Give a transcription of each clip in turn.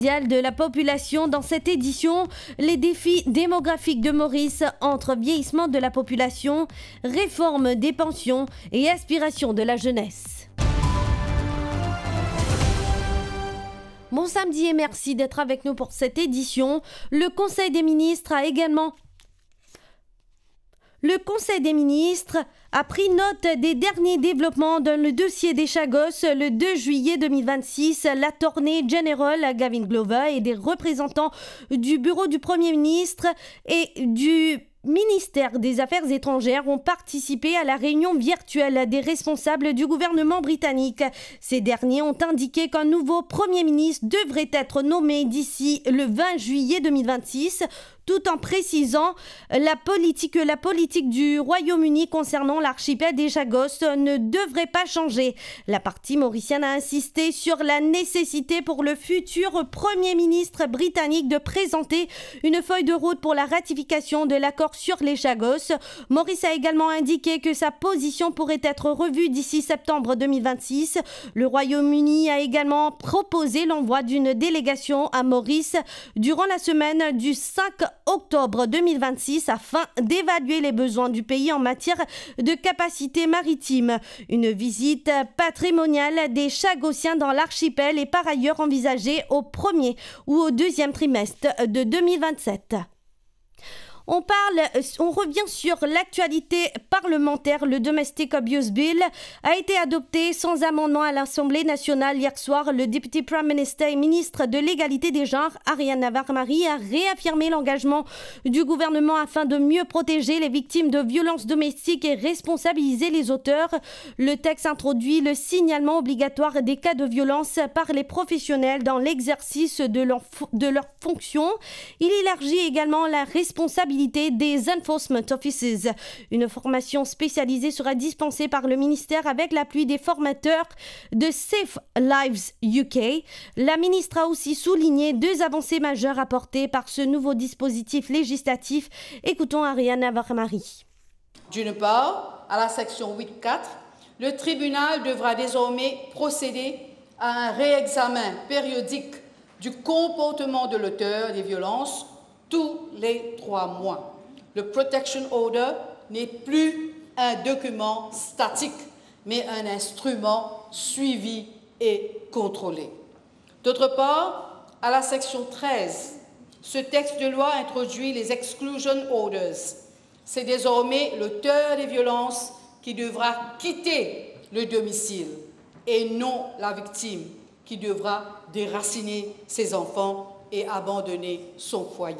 De la population dans cette édition, les défis démographiques de Maurice entre vieillissement de la population, réforme des pensions et aspiration de la jeunesse. Bon samedi et merci d'être avec nous pour cette édition. Le Conseil des ministres a pris note des derniers développements dans le dossier des Chagos le 2 juillet 2026. L'attorney general Gavin Glover et des représentants du bureau du Premier ministre et du ministère des Affaires étrangères ont participé à la réunion virtuelle des responsables du gouvernement britannique. Ces derniers ont indiqué qu'un nouveau Premier ministre devrait être nommé d'ici le 20 juillet 2026, tout en précisant que la politique du Royaume-Uni concernant l'archipel des Chagos ne devrait pas changer. La partie mauricienne a insisté sur la nécessité pour le futur Premier ministre britannique de présenter une feuille de route pour la ratification de l'accord sur les Chagos. Maurice a également indiqué que sa position pourrait être revue d'ici septembre 2026. Le Royaume-Uni a également proposé l'envoi d'une délégation à Maurice durant la semaine du 5 octobre 2026 afin d'évaluer les besoins du pays en matière de capacité maritime. Une visite patrimoniale des Chagossiens dans l'archipel est par ailleurs envisagée au premier ou au deuxième trimestre de 2027. On revient sur l'actualité parlementaire. Le Domestic Abuse Bill a été adopté sans amendement à l'Assemblée nationale hier soir. Le député Prime Minister et ministre de l'égalité des genres, Ariane Navarre-Marie, a réaffirmé l'engagement du gouvernement afin de mieux protéger les victimes de violences domestiques et responsabiliser les auteurs. Le texte introduit le signalement obligatoire des cas de violence par les professionnels dans l'exercice de leur fonction. Il élargit également la responsabilité des Enforcement Offices. Une formation spécialisée sera dispensée par le ministère avec l'appui des formateurs de Safe Lives UK. La ministre a aussi souligné deux avancées majeures apportées par ce nouveau dispositif législatif. Écoutons Ariane Navarre-Marie. D'une part, à la section 8.4, le tribunal devra désormais procéder à un réexamen périodique du comportement de l'auteur des violences tous les 3 mois. Le Protection Order n'est plus un document statique, mais un instrument suivi et contrôlé. D'autre part, à la section 13, ce texte de loi introduit les Exclusion Orders. C'est désormais l'auteur des violences qui devra quitter le domicile et non la victime qui devra déraciner ses enfants et abandonner son foyer.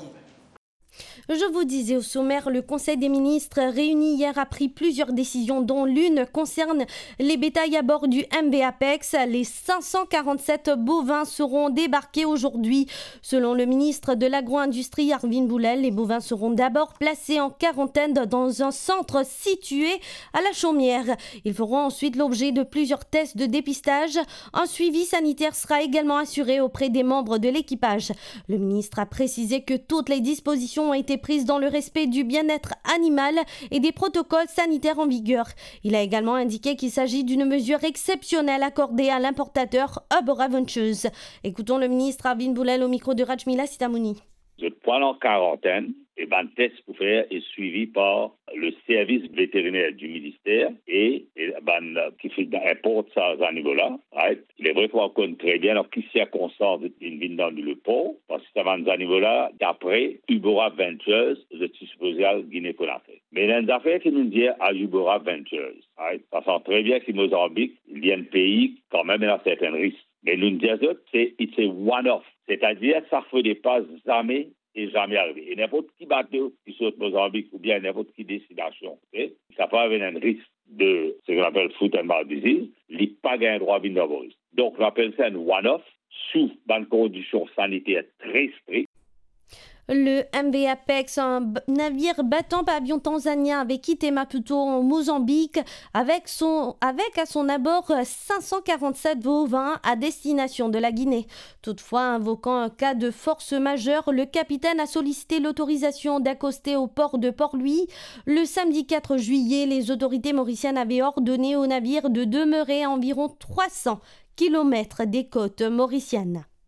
Je vous disais au sommaire, le Conseil des ministres réuni hier a pris plusieurs décisions dont l'une concerne les bétails à bord du MV Apex. Les 547 bovins seront débarqués aujourd'hui. Selon le ministre de l'Agro-Industrie Arvin Boulel, les bovins seront d'abord placés en quarantaine dans un centre situé à la Chaumière. Ils feront ensuite l'objet de plusieurs tests de dépistage. Un suivi sanitaire sera également assuré auprès des membres de l'équipage. Le ministre a précisé que toutes les dispositions ont été prises dans le respect du bien-être animal et des protocoles sanitaires en vigueur. Il a également indiqué qu'il s'agit d'une mesure exceptionnelle accordée à l'importateur Ubera Ventures. Écoutons le ministre Arvin Boulel au micro de Rajmila Sitamouni. Je prends en quarantaine et le test pour faire est suivi par le service vétérinaire du ministère et qui fait importe ça à ce niveau-là. Right? Il est vrai qu'on connaît très bien dans quelles circonstances il vient dans le port parce que ça va à ce niveau-là d'après Ubera Ventures, je suis supposé à Guinée-Conakry. Mais il y a une affaire qui nous dit à Ubera Ventures. Right? Ça sent très bien que Mozambique, il y a un pays quand même il a certains risques. Mais nous disons c'est one-off. C'est-à-dire, ça ne fait pas jamais et jamais arrivé. Et n'importe qui bateau qui saute Mozambique ou bien n'importe qui destination, ça peut avoir un risque de ce qu'on appelle foot and mouth disease, il n'a pas un droit à venir dans le risque. Donc, on appelle ça un one-off sous une condition sanitaire très stricte. Le MV Apex, un navire battant pavillon tanzanien, avait quitté Maputo en Mozambique avec à son abord 547 bovins à destination de la Guinée. Toutefois, invoquant un cas de force majeure, le capitaine a sollicité l'autorisation d'accoster au port de Port-Louis. Le samedi 4 juillet, les autorités mauriciennes avaient ordonné au navire de demeurer à environ 300 km des côtes mauriciennes.